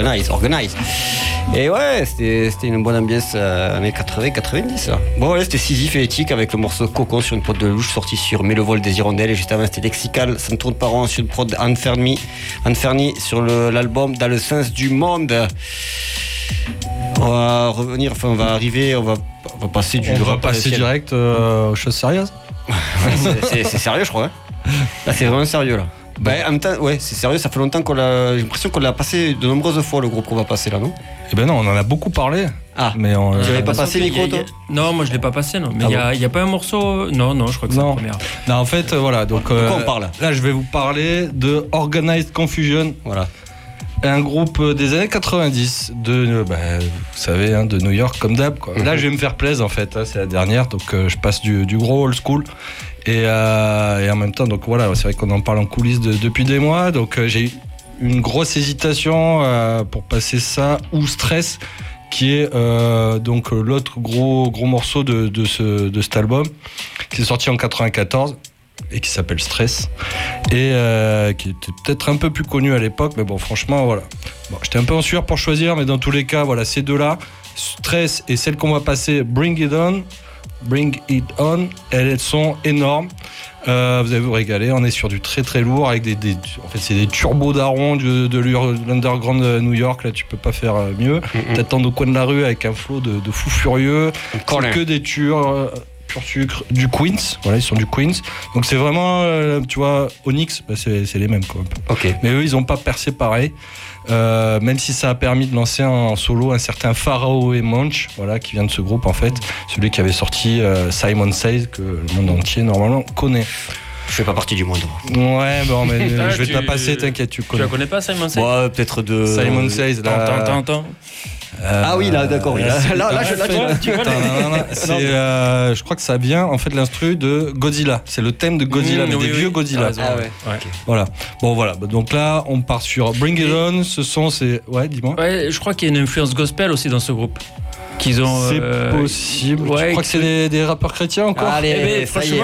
Organize. Et ouais, c'était une bonne ambiance années 80-90 là. Bon ouais, c'était Sisyphe et Éthique avec le morceau Cocon sur une prod de Louche sorti sur Mais le vol des hirondelles. Et juste avant c'était Lexical, ça ne tourne pas rond sur une prod Anferni sur l'album Dans le sens du monde. On va revenir, enfin on va passer direct aux choses sérieuses. c'est sérieux je crois. Hein. Là c'est vraiment sérieux là. Bah, en même temps, ouais, c'est sérieux, ça fait longtemps j'ai l'impression qu'on l'a passé de nombreuses fois le groupe qu'on va passer là, non? Eh ben non, on en a beaucoup parlé. Ah, mais tu l'avais pas passé Nico toi? Non, moi je l'ai pas passé, non. Mais il y a pas un morceau. Non, je crois que c'est la première. Non, en fait, voilà. Donc, de quoi on parle? Là, je vais vous parler de Organized Confusion. Voilà. Un groupe des années 90 vous savez, hein, de New York comme d'hab. Quoi. Là, je vais me faire plaisir en fait. Hein, c'est la dernière, donc je passe du gros old school. Et en même temps, donc voilà, c'est vrai qu'on en parle en coulisses depuis des mois. Donc j'ai eu une grosse hésitation pour passer ça ou Stress, qui est donc l'autre gros morceau de cet album, qui est sorti en 94. Et qui s'appelle Stress et qui était peut-être un peu plus connu à l'époque, mais bon franchement voilà. Bon, j'étais un peu en sueur pour choisir, mais dans tous les cas voilà, ces deux-là, Stress et celle qu'on va passer, Bring It On, elles sont énormes. Vous allez vous régaler, on est sur du très très lourd avec en fait c'est des turbos darons de l'underground de New York, là tu peux pas faire mieux. T'attends au coin de la rue avec un flow de fou furieux, c'est que des pur sucre du Queens, voilà, ils sont du Queens, donc c'est vraiment tu vois, Onyx, c'est les mêmes quoi. Okay. Mais eux ils ont pas percé pareil, même si ça a permis de lancer en solo un certain Pharaoh et Munch, voilà, qui vient de ce groupe en fait, celui qui avait sorti Simon Says, que le monde entier normalement connaît. Je fais pas partie du monde. Ouais, bon, mais je vais te la passer, t'inquiète, tu connais. Tu la connais pas, Simon Says? Ouais, peut-être de Simon Says là. Attends. Ah oui, là, d'accord. Là, tu vois. C'est, je crois que ça vient en fait l'instru de Godzilla. C'est le thème de Godzilla, mais des vieux Godzilla. Ah ouais. Okay. Voilà. Bon voilà. Donc là, on part sur Bring It On. Ouais, dis-moi. Ouais, je crois qu'il y a une influence gospel aussi dans ce groupe. C'est possible. Ouais, je crois que c'est des rappeurs chrétiens encore. Allez, ça y est.